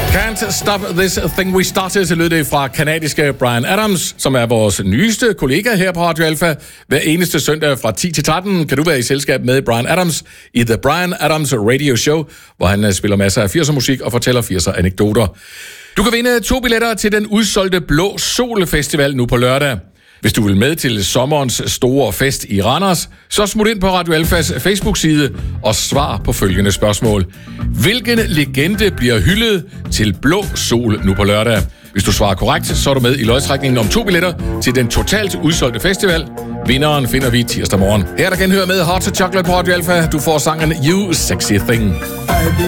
Can't Stop This Thing We Started, så lød det fra kanadiske Bryan Adams, som er vores nyeste kollega her på Radio Alpha. Hver eneste søndag fra 10 til 13 kan du være i selskab med Bryan Adams i The Bryan Adams Radio Show, hvor han spiller masser af 80'er musik og fortæller 80'er anekdoter. Du kan vinde 2 billetter til den udsolgte Blå Sol Festival nu på lørdag. Hvis du vil med til sommerens store fest i Randers, så smut ind på Radio Alfas Facebook-side og svar på følgende spørgsmål. Hvilken legende bliver hyldet til Blå Sol nu på lørdag? Hvis du svarer korrekt, så er du med i lodtrækningen om 2 billetter til den totalt udsolgte festival. Vinderen finder vi tirsdag morgen. Her der kan høre med Hot Chocolate på Radio Alpha. Du får sangen You Sexy Thing.